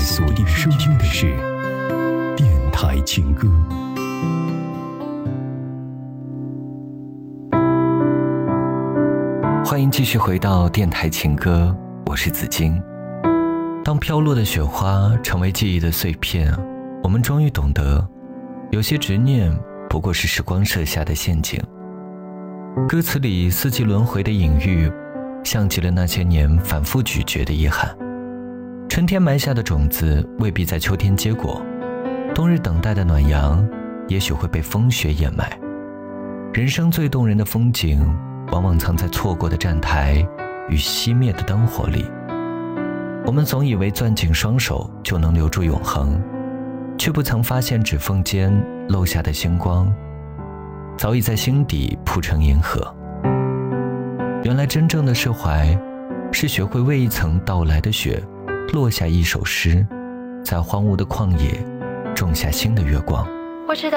锁定收听的是电台情歌。 欢迎继续回到电台情歌，我是子金。当飘落的雪花成为记忆的碎片，我们终于懂得，有些执念不过是时光设下的陷阱。歌词里四季轮回的隐喻，像极了那些年反复咀嚼的遗憾。春天埋下的种子未必在秋天结果，冬日等待的暖阳也许会被风雪掩埋。人生最动人的风景，往往藏在错过的站台与熄灭的灯火里。我们总以为攥紧双手就能留住永恒，却不曾发现指缝间漏下的星光，早已在心底铺成银河。原来真正的释怀，是学会为一层到来的雪落下一首诗，在荒芜的旷野种下新的月光。 我知道